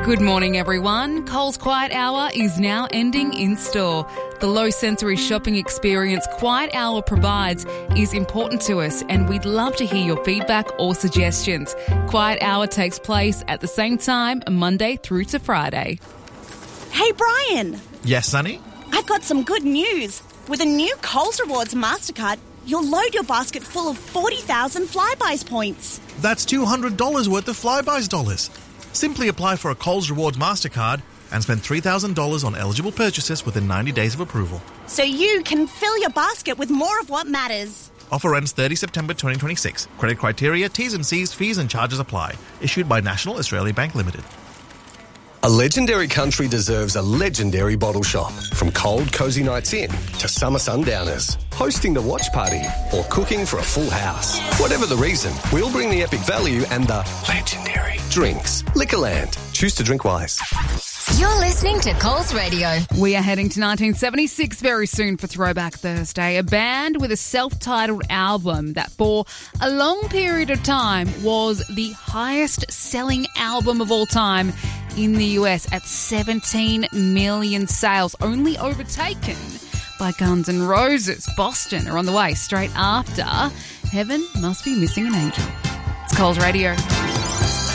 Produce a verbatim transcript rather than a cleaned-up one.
Good morning, everyone. Coles Quiet Hour is now ending in store. The low-sensory shopping experience Quiet Hour provides is important to us, and we'd love to hear your feedback or suggestions. Quiet Hour takes place at the same time, Monday through to Friday. Hey, Brian. Yes, Sonny? I've got some good news. With a new Coles Rewards MasterCard, you'll load your basket full of forty thousand Flybuys points. That's two hundred dollars worth of Flybuys dollars. Simply apply for a Coles Rewards MasterCard and spend three thousand dollars on eligible purchases within ninety days of approval. So you can fill your basket with more of what matters. Offer ends thirtieth September twenty twenty-six. Credit criteria, T's and C's, fees and charges apply. Issued by National Australia Bank Limited. A legendary country deserves a legendary bottle shop. From cold, cosy nights in to summer sundowners, hosting the watch party or cooking for a full house. Whatever the reason, we'll bring the epic value and the legendary drinks. Liquorland. Choose to drink wise. You're listening to Coles Radio. We are heading to nineteen seventy-six very soon for Throwback Thursday, a band with a self-titled album that for a long period of time was the highest-selling album of all time in the U S at seventeen million sales, only overtaken by Guns N' Roses. Boston are on the way straight after Heaven Must Be Missing an Angel. It's Coles Radio.